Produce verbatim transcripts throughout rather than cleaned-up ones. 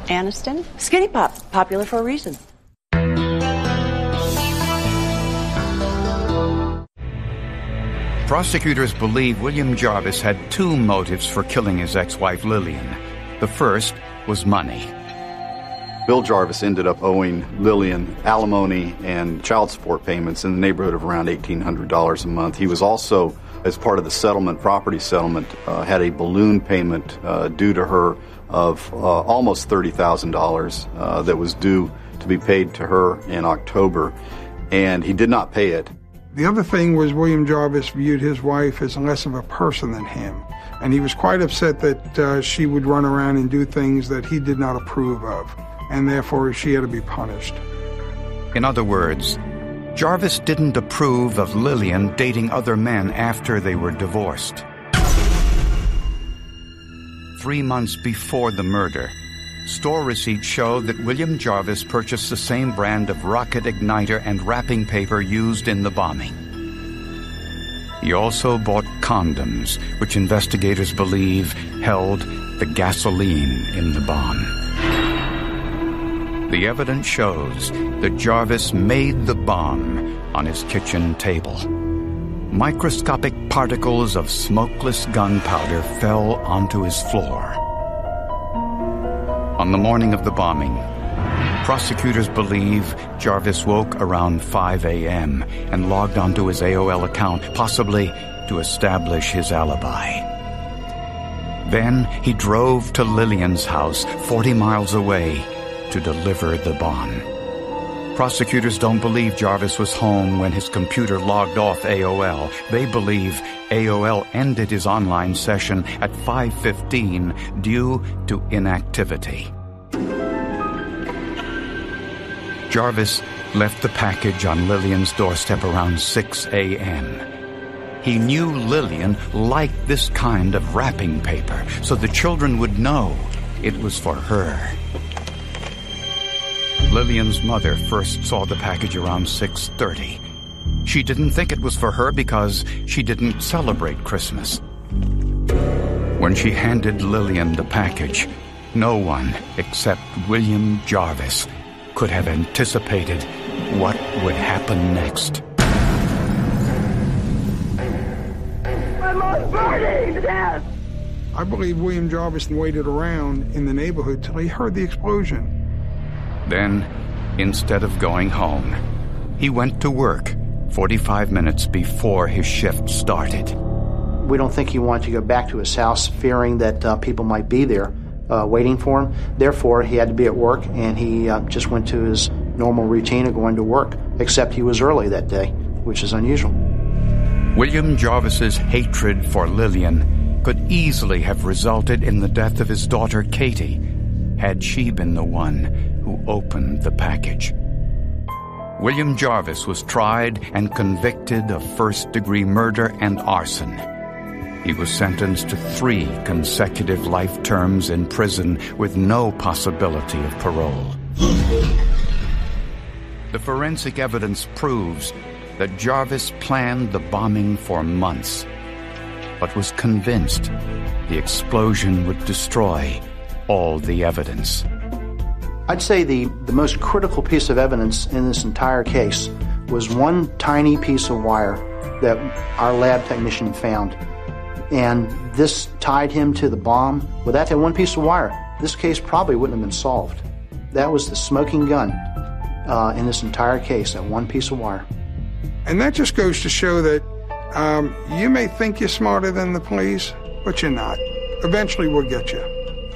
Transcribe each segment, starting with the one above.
Aniston? Skinny Pop, popular for a reason. Prosecutors believe William Jarvis had two motives for killing his ex-wife Lillian. The first was money. Bill Jarvis ended up owing Lillian alimony and child support payments in the neighborhood of around eighteen hundred dollars a month. He was also, as part of the settlement, property settlement, uh, had a balloon payment uh, due to her of uh, almost thirty thousand dollars uh, that was due to be paid to her in October, and he did not pay it. The other thing was William Jarvis viewed his wife as less of a person than him, and he was quite upset that uh, she would run around and do things that he did not approve of, and therefore she had to be punished. In other words, Jarvis didn't approve of Lillian dating other men after they were divorced. Three months before the murder, store receipts show that William Jarvis purchased the same brand of rocket igniter and wrapping paper used in the bombing. He also bought condoms, which investigators believe held the gasoline in the bomb. The evidence shows that Jarvis made the bomb on his kitchen table. Microscopic particles of smokeless gunpowder fell onto his floor. On the morning of the bombing, prosecutors believe Jarvis woke around five a.m. and logged onto his A O L account, possibly to establish his alibi. Then he drove to Lillian's house, forty miles away, to deliver the bomb. Prosecutors don't believe Jarvis was home when his computer logged off A O L. They believe A O L ended his online session at five fifteen due to inactivity. Jarvis left the package on Lillian's doorstep around six a.m. He knew Lillian liked this kind of wrapping paper, so the children would know it was for her. Lillian's mother first saw the package around six thirty. She didn't think it was for her because she didn't celebrate Christmas. When she handed Lillian the package, no one except William Jarvis could have anticipated what would happen next. My mom's burning to death! I believe William Jarvis waited around in the neighborhood till he heard the explosion. Then, instead of going home, he went to work forty-five minutes before his shift started. We don't think he wanted to go back to his house fearing that uh, people might be there uh, waiting for him. Therefore, he had to be at work, and he uh, just went to his normal routine of going to work, except he was early that day, which is unusual. William Jarvis's hatred for Lillian could easily have resulted in the death of his daughter, Katie, had she been the one who opened the package. William Jarvis was tried and convicted of first-degree murder and arson. He was sentenced to three consecutive life terms in prison with no possibility of parole. The forensic evidence proves that Jarvis planned the bombing for months, but was convinced the explosion would destroy all the evidence. I'd say the, the most critical piece of evidence in this entire case was one tiny piece of wire that our lab technician found. And this tied him to the bomb. Without that one piece of wire, this case probably wouldn't have been solved. That was the smoking gun uh, in this entire case, that one piece of wire. And that just goes to show that um, you may think you're smarter than the police, but you're not. Eventually we'll get you.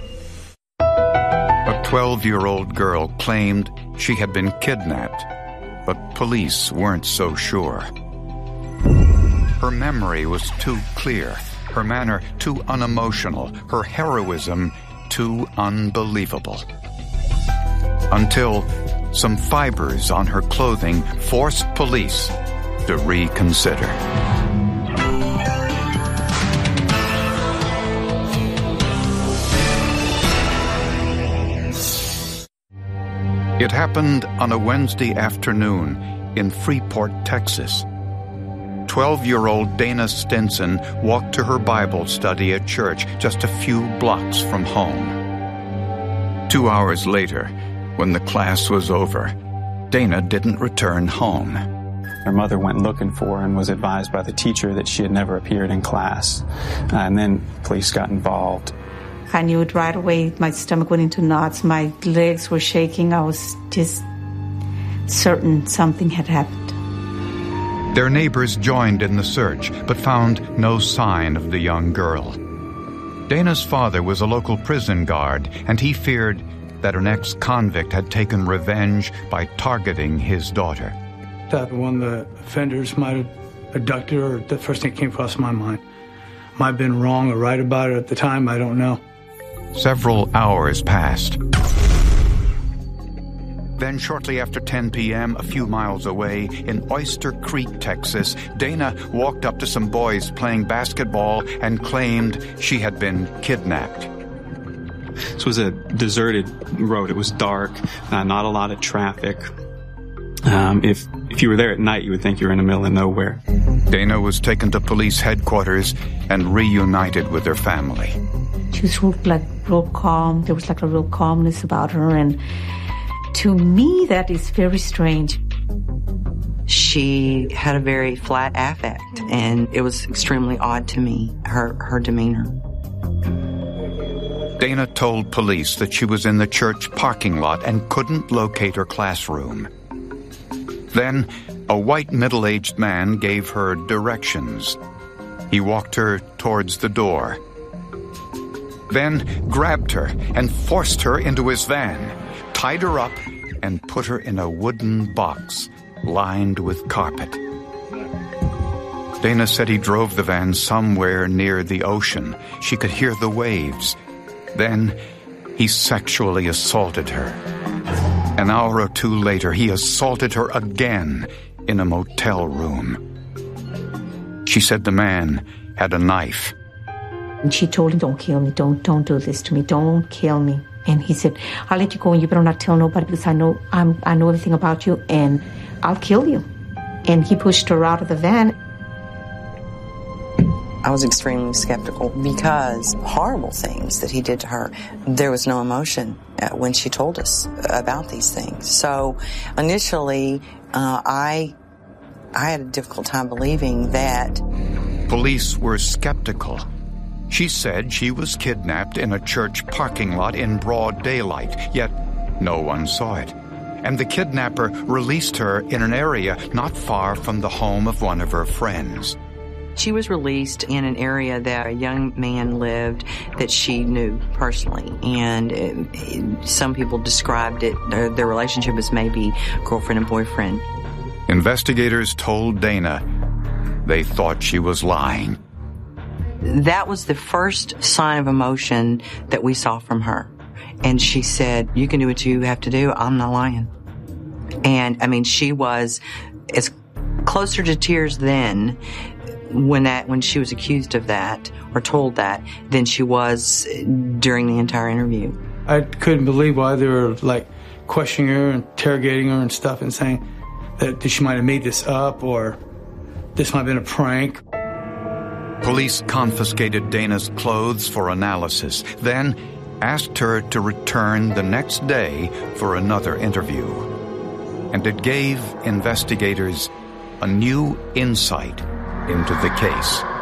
A twelve-year-old girl claimed she had been kidnapped, but police weren't so sure. Her memory was too clear, her manner too unemotional, her heroism too unbelievable. Until some fibers on her clothing forced police to reconsider. It happened on a Wednesday afternoon in Freeport, Texas. Twelve-year-old Dana Stinson walked to her Bible study at church just a few blocks from home. Two hours later, when the class was over, Dana didn't return home. Her mother went looking for her and was advised by the teacher that she had never appeared in class. Uh, and then police got involved. I knew it right away. My stomach went into knots. My legs were shaking. I was just certain something had happened. Their neighbors joined in the search, but found no sign of the young girl. Dana's father was a local prison guard, and he feared that an ex-convict had taken revenge by targeting his daughter. That one of the offenders might have abducted her, or the first thing that came across my mind. Might have been wrong or right about it at the time, I don't know. Several hours passed. Then, shortly after ten p.m., a few miles away, in Oyster Creek, Texas, Dana walked up to some boys playing basketball and claimed she had been kidnapped. This was a deserted road. It was dark, uh, not a lot of traffic. Um, if if you were there at night, you would think you were in the middle of nowhere. Dana was taken to police headquarters and reunited with her family. She was real, like real calm. There was like a real calmness about her, and to me, that is very strange. She had a very flat affect, and it was extremely odd to me, her, her demeanor. Dana told police that she was in the church parking lot and couldn't locate her classroom. Then, a white middle-aged man gave her directions. He walked her towards the door, then grabbed her and forced her into his van, tied her up, and put her in a wooden box lined with carpet. Dana said he drove the van somewhere near the ocean. She could hear the waves. Then he sexually assaulted her. An hour or two later, he assaulted her again in a motel room. She said the man had a knife. And she told him, don't kill me, don't, don't do this to me, don't kill me. And he said, I'll let you go and you better not tell nobody because I know, I'm, I know everything about you and I'll kill you. And he pushed her out of the van. I was extremely skeptical because horrible things that he did to her. There was no emotion when she told us about these things. So initially, uh, I, I had a difficult time believing that. Police were skeptical. She said she was kidnapped in a church parking lot in broad daylight, yet no one saw it. And the kidnapper released her in an area not far from the home of one of her friends. She was released in an area that a young man lived that she knew personally, and it, it, some people described it, their, their relationship as maybe girlfriend and boyfriend. Investigators told Dana they thought she was lying. That was the first sign of emotion that we saw from her. And she said, you can do what you have to do, I'm not lying. And, I mean, she was as closer to tears then when that when she was accused of that or told that than she was during the entire interview. I couldn't believe why they were like questioning her, interrogating her and stuff and saying that she might have made this up or this might have been a prank. Police confiscated Dana's clothes for analysis, then asked her to return the next day for another interview. And it gave investigators a new insight into the case.